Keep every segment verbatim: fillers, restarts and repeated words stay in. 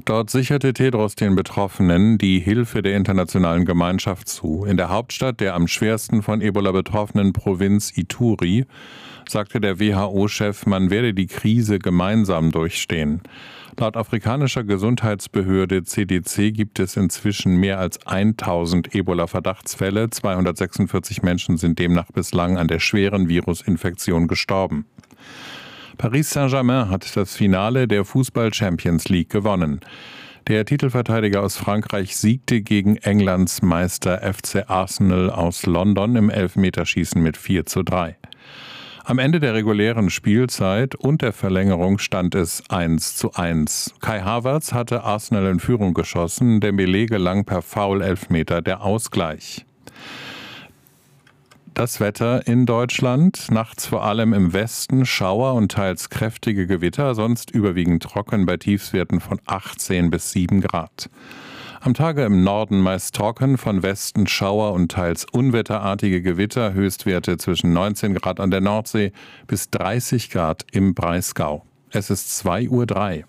Dort sicherte Tedros den Betroffenen die Hilfe der internationalen Gemeinschaft zu. In der Hauptstadt der am schwersten von Ebola betroffenen Provinz Ituri sagte der W H O-Chef, man werde die Krise gemeinsam durchstehen. Laut afrikanischer Gesundheitsbehörde C D C gibt es inzwischen mehr als tausend Ebola-Verdachtsfälle. zweihundertsechsundvierzig Menschen sind demnach bislang an der schweren Virusinfektion gestorben. Paris Saint-Germain hat das Finale der Fußball-Champions League gewonnen. Der Titelverteidiger aus Frankreich siegte gegen Englands Meister F C Arsenal aus London im Elfmeterschießen mit vier zu drei. Am Ende der regulären Spielzeit und der Verlängerung stand es eins zu eins. Kai Havertz hatte Arsenal in Führung geschossen, Dembélé gelang per Foul-Elfmeter der Ausgleich. Das Wetter in Deutschland, nachts vor allem im Westen Schauer und teils kräftige Gewitter, sonst überwiegend trocken bei Tiefstwerten von achtzehn bis sieben Grad. Am Tage im Norden meist trocken, von Westen Schauer und teils unwetterartige Gewitter, Höchstwerte zwischen neunzehn Grad an der Nordsee bis dreißig Grad im Breisgau. Es ist zwei Uhr drei.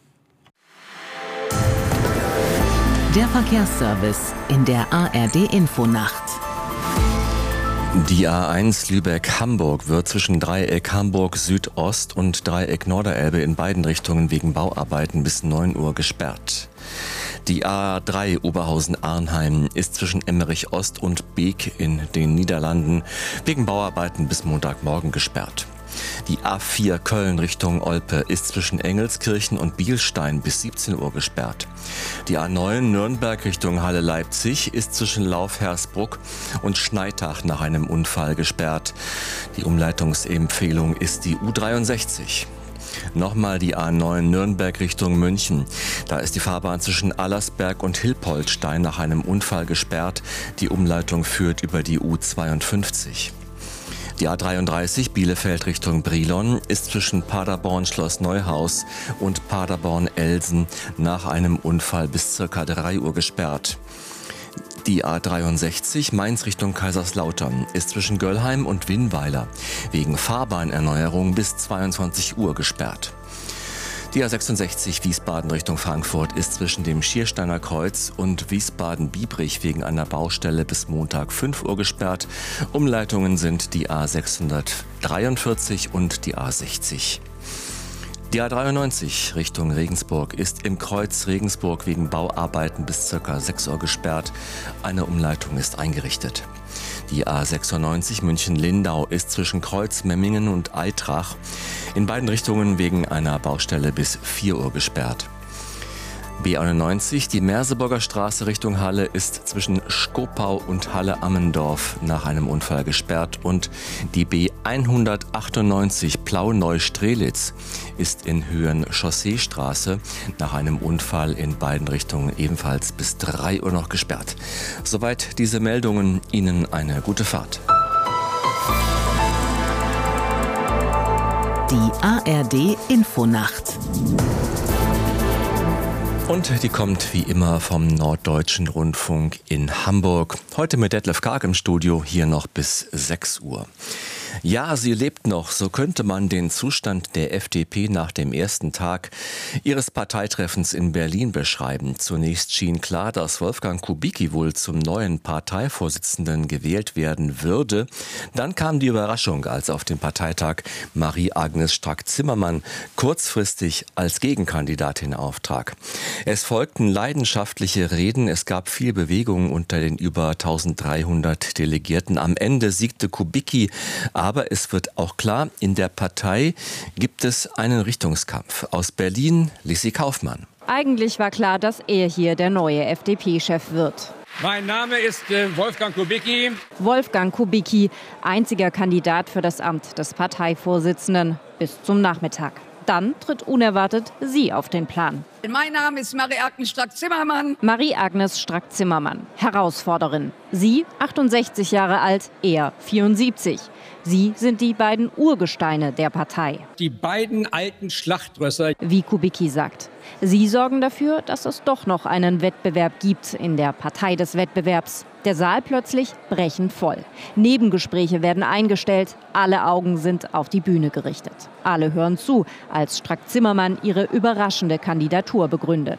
Der Verkehrsservice in der A R D-Infonacht. Die A eins Lübeck-Hamburg wird zwischen Dreieck Hamburg Südost und Dreieck Norderelbe in beiden Richtungen wegen Bauarbeiten bis neun Uhr gesperrt. Die A drei Oberhausen-Arnheim ist zwischen Emmerich Ost und Beek in den Niederlanden wegen Bauarbeiten bis Montagmorgen gesperrt. Die A vier Köln Richtung Olpe ist zwischen Engelskirchen und Bielstein bis siebzehn Uhr gesperrt. Die A neun Nürnberg Richtung Halle-Leipzig ist zwischen Lauf-Hersbruck und Schneitach nach einem Unfall gesperrt. Die Umleitungsempfehlung ist die U dreiundsechzig. Nochmal die A neun Nürnberg Richtung München. Da ist die Fahrbahn zwischen Allersberg und Hilpoltstein nach einem Unfall gesperrt. Die Umleitung führt über die U zweiundfünfzig. Die A dreiunddreißig Bielefeld Richtung Brilon ist zwischen Paderborn Schloss Neuhaus und Paderborn Elsen nach einem Unfall bis circa drei Uhr gesperrt. Die A dreiundsechzig Mainz Richtung Kaiserslautern ist zwischen Göllheim und Winnweiler wegen Fahrbahnerneuerung bis zweiundzwanzig Uhr gesperrt. Die A sechsundsechzig Wiesbaden Richtung Frankfurt ist zwischen dem Schiersteiner Kreuz und Wiesbaden-Biebrich wegen einer Baustelle bis Montag fünf Uhr gesperrt. Umleitungen sind die A sechshundertdreiundvierzig und die A sechzig. Die A dreiundneunzig Richtung Regensburg ist im Kreuz Regensburg wegen Bauarbeiten bis ca. sechs Uhr gesperrt. Eine Umleitung ist eingerichtet. Die A sechsundneunzig München-Lindau ist zwischen Kreuz-Memmingen und Eitrach in beiden Richtungen wegen einer Baustelle bis vier Uhr gesperrt. B einundneunzig, die Merseburger Straße Richtung Halle ist zwischen Skopau und Halle-Ammendorf nach einem Unfall gesperrt und die B hundertachtundneunzig Plauneu-Strelitz ist in Höhen Chausseestraße nach einem Unfall in beiden Richtungen ebenfalls bis drei Uhr noch gesperrt. Soweit diese Meldungen. Ihnen eine gute Fahrt. Die A R D-Infonacht. Und die kommt wie immer vom Norddeutschen Rundfunk in Hamburg. Heute mit Detlef Karg im Studio, hier noch bis sechs Uhr. Ja, sie lebt noch, so könnte man den Zustand der F D P nach dem ersten Tag ihres Parteitreffens in Berlin beschreiben. Zunächst schien klar, dass Wolfgang Kubicki wohl zum neuen Parteivorsitzenden gewählt werden würde. Dann kam die Überraschung, als auf dem Parteitag Marie-Agnes Strack-Zimmermann kurzfristig als Gegenkandidatin auftrat. Es folgten leidenschaftliche Reden, es gab viel Bewegung unter den über eintausenddreihundert Delegierten. Am Ende siegte Kubicki, aber es wird auch klar, in der Partei gibt es einen Richtungskampf. Aus Berlin, Lissi Kaufmann. Eigentlich war klar, dass er hier der neue F D P-Chef wird. Mein Name ist äh, Wolfgang Kubicki. Wolfgang Kubicki, einziger Kandidat für das Amt des Parteivorsitzenden bis zum Nachmittag. Dann tritt unerwartet sie auf den Plan. Mein Name ist Marie-Agnes Strack-Zimmermann. Marie-Agnes Strack-Zimmermann, Herausforderin. Sie achtundsechzig Jahre alt, er vierundsiebzig. Sie sind die beiden Urgesteine der Partei. Die beiden alten Schlachtrösser. Wie Kubicki sagt. Sie sorgen dafür, dass es doch noch einen Wettbewerb gibt in der Partei des Wettbewerbs. Der Saal plötzlich brechend voll. Nebengespräche werden eingestellt. Alle Augen sind auf die Bühne gerichtet. Alle hören zu, als Strack-Zimmermann ihre überraschende Kandidatur begründet.